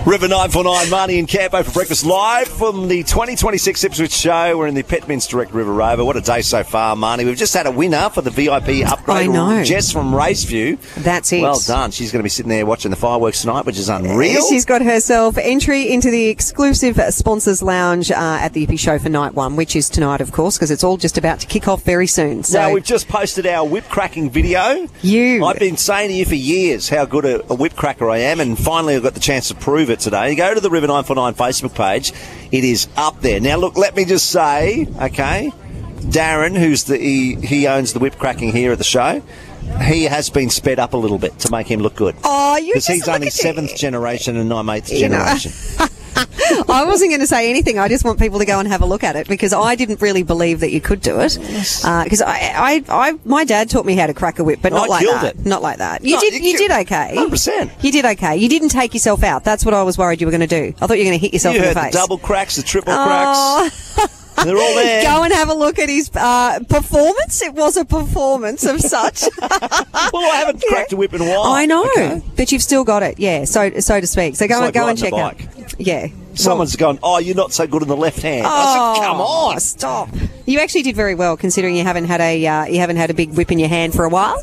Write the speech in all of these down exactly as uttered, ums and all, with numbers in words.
River nine four nine, Marnie and Campo for breakfast live from the twenty twenty-six Ipswich show. We're in the Petminster Direct River Rover. What a day so far, Marnie. We've just had a winner for the V I P upgrade. I know. Jess from Raceview. That's it. Well done. She's going to be sitting there watching the fireworks tonight, which is unreal. She's got herself entry into the exclusive sponsors lounge uh, at the Ippy show for night one, which is tonight, of course, because it's all just about to kick off very soon. So now, we've just posted our whip cracking video. You. I've been saying to you for years how good a, a whip cracker I am, and finally I've got the chance to prove it today. You go to the River nine four nine Facebook page. It is up there. Now, look, let me just say, okay, Darren, who's the he, he owns the whip cracking here at the show, he has been sped up a little bit to make him look good. Oh, you Because just he's only seventh generation and I'm eighth You know. generation. I wasn't going to say anything. I just want people to go and have a look at it because I didn't really believe that you could do it. Because uh, I, I, I, my dad taught me how to crack a whip, but not I like killed that. it. Not like that. You No, did. you You killed- did okay. one hundred percent. You did okay. You didn't take yourself out. That's what I was worried you were going to do. I thought you were going to hit yourself You in heard the the face. double cracks, the triple Oh. cracks. They're all there. Go and have a look at his uh, performance. It was a performance of such. Well, I haven't cracked a whip in a while. I know, Okay. but you've still got it. Yeah, so so to speak. So go It's and like go and check riding a out. Yeah. Someone's gone, oh, you're not so good in the left hand. Well, I said, come oh, on. stop. You actually did very well considering you haven't had a uh, you haven't had a big whip in your hand for a while.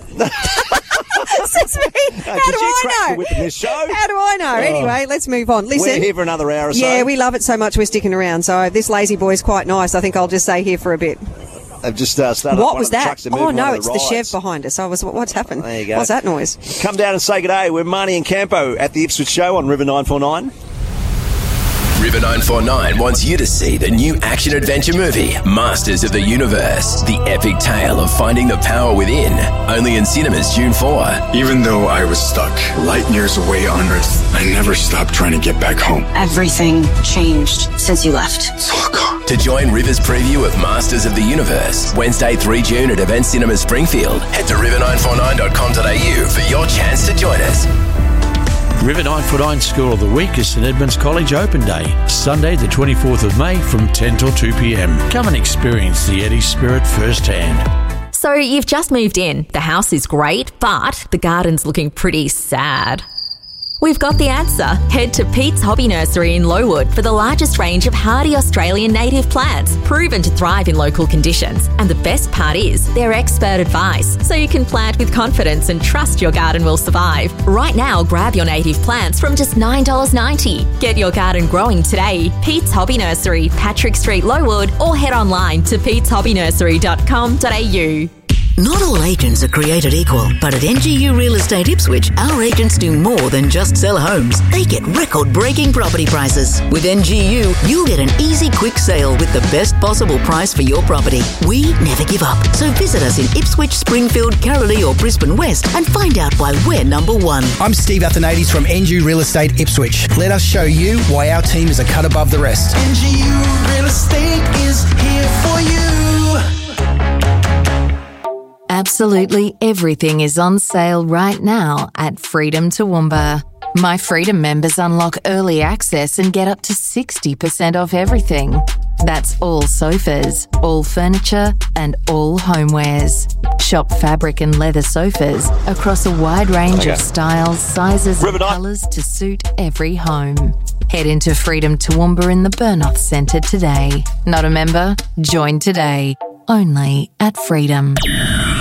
Says me. How Hey, do did you I crack know? the whip in this show? How do I know? Oh. Anyway, let's move on. Listen. We're here for another hour or so. Yeah, we love it so much we're sticking around. So this lazy boy's quite nice. I think I'll just stay here for a bit. They've just uh, started up What one was of the that? trucks. They're Oh moving no, one of it's the the Chev rides. behind us. I was what's happened? There you go. What's that noise? Come down and say good day. We're Marnie and Campo at the Ipswich show on River nine four nine. River nine four nine wants you to see the new action-adventure movie, Masters of the Universe, the epic tale of finding the power within. Only in cinemas June fourth. Even though I was stuck light years away on Earth, I never stopped trying to get back home. Everything changed since you left. It's all gone. To join River's preview of Masters of the Universe, Wednesday, the third of June at Event Cinema Springfield, head to river nine four nine dot com dot a u for your chance to join us. River nine four nine School of the Week is St Edmunds College Open Day, Sunday the twenty-fourth of May from ten till two p.m. Come and experience the Eddie spirit firsthand. So you've just moved in. The house is great, but the garden's looking pretty sad. We've got the answer. Head to Pete's Hobby Nursery in Lowood for the largest range of hardy Australian native plants, proven to thrive in local conditions. And the best part is, they're expert advice, so you can plant with confidence and trust your garden will survive. Right now, grab your native plants from just nine dollars ninety. Get your garden growing today. Pete's Hobby Nursery, Patrick Street, Lowood, or head online to petes hobby nursery dot com dot a u. Not all agents are created equal, but at N G U Real Estate Ipswich, our agents do more than just sell homes. They get record-breaking property prices. With N G U, you'll get an easy, quick sale with the best possible price for your property. We never give up, so visit us in Ipswich, Springfield, Carrollee or Brisbane West and find out why we're number one. I'm Steve Athanades from N G U Real Estate Ipswich. Let us show you why our team is a cut above the rest. N G U Real Estate is here for you. Absolutely everything is on sale right now at Freedom Toowoomba. My Freedom members unlock early access and get up to sixty percent off everything. That's all sofas, all furniture, and all homewares. Shop fabric and leather sofas across a wide range Okay. of styles, sizes, River and nine. colours to suit every home. Head into Freedom Toowoomba in the Burnoth Centre today. Not a member? Join today. Only at Freedom.